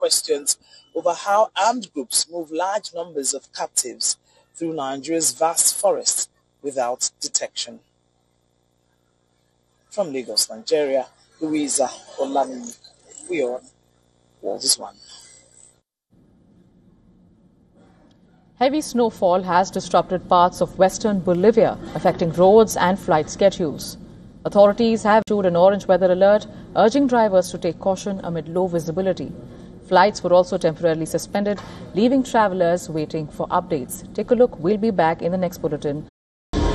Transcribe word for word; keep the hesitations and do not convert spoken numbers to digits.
questions over how armed groups move large numbers of captives through Nigeria's vast forests without detection. From Lagos, Nigeria, Louisa Olami. We are World is One. Heavy snowfall has disrupted parts of western Bolivia, affecting roads and flight schedules. Authorities have issued an orange weather alert, urging drivers to take caution amid low visibility. Flights were also temporarily suspended, leaving travelers waiting for updates. Take a look. We'll be back in the next bulletin